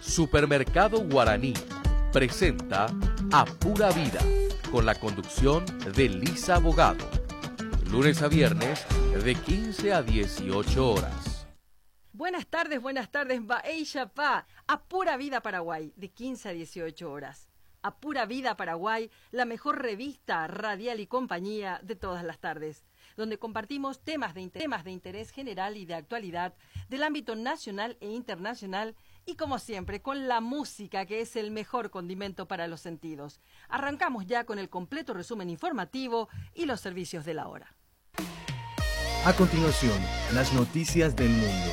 Supermercado Guaraní presenta A Pura Vida, con la conducción de Lisa Abogado. Lunes a viernes, de 15 a 18 horas. Buenas tardes, Baeisha Pa, A Pura Vida Paraguay, de 15 a 18 horas. A Pura Vida Paraguay, la mejor revista radial y compañía de todas las tardes, donde compartimos temas de interés general y de actualidad del ámbito nacional e internacional y, como siempre, con la música, que es el mejor condimento para los sentidos. Arrancamos ya con el completo resumen informativo y los servicios de la hora. A continuación, las noticias del mundo.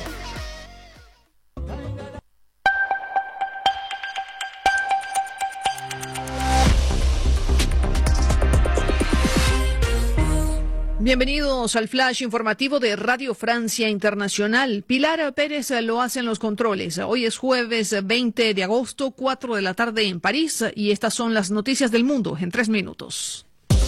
Bienvenidos al flash informativo de Radio Francia Internacional. Pilar Pérez lo hace en los controles. Hoy es jueves 20 de agosto, 4 de la tarde en París, y estas son las noticias del mundo en 3 minutos.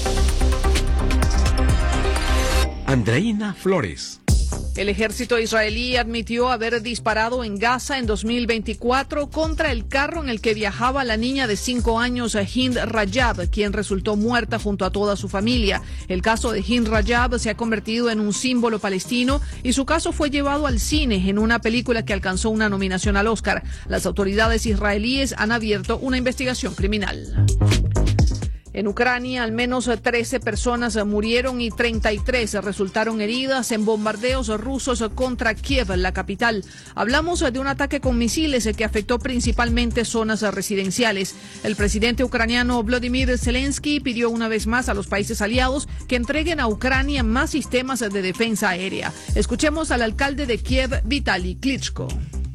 Andreina Flores. El ejército israelí admitió haber disparado en Gaza en 2024 contra el carro en el que viajaba la niña de 5 años, Hind Rajab, quien resultó muerta junto a toda su familia. El caso de Hind Rajab se ha convertido en un símbolo palestino y su caso fue llevado al cine en una película que alcanzó una nominación al Oscar. Las autoridades israelíes han abierto una investigación criminal. En Ucrania, al menos 13 personas murieron y 33 resultaron heridas en bombardeos rusos contra Kiev, la capital. Hablamos de un ataque con misiles que afectó principalmente zonas residenciales. El presidente ucraniano Volodymyr Zelensky pidió una vez más a los países aliados que entreguen a Ucrania más sistemas de defensa aérea. Escuchemos al alcalde de Kiev, Vitaly Klitschko.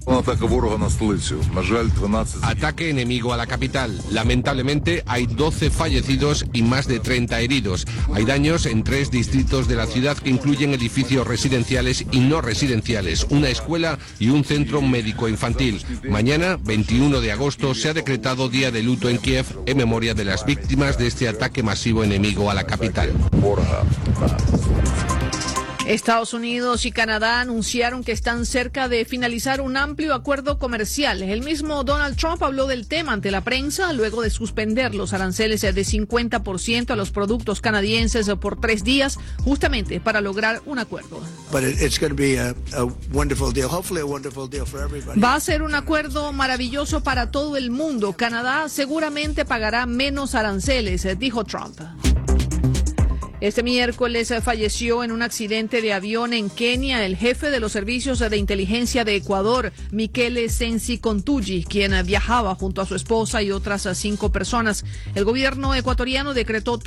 Ataque enemigo a la capital. Lamentablemente hay 12 fallecidos y más de 30 heridos. Hay daños en 3 distritos de la ciudad que incluyen edificios residenciales y no residenciales, una escuela y un centro médico infantil. Mañana, 21 de agosto, se ha decretado día de luto en Kiev en memoria de las víctimas de este ataque masivo enemigo a la capital. Estados Unidos y Canadá anunciaron que están cerca de finalizar un amplio acuerdo comercial. El mismo Donald Trump habló del tema ante la prensa luego de suspender los aranceles de 50% a los productos canadienses por 3 días, justamente para lograr un acuerdo. Va a ser un acuerdo maravilloso para todo el mundo. Canadá seguramente pagará menos aranceles, dijo Trump. Este miércoles falleció en un accidente de avión en Kenia el jefe de los servicios de inteligencia de Ecuador, Michele Sensi Contugi, quien viajaba junto a su esposa y otras 5 personas. El gobierno ecuatoriano decretó